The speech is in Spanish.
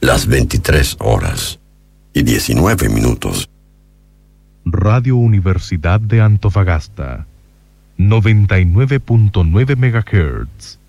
las 23:19. Radio Universidad de Antofagasta, 99.9 MHz.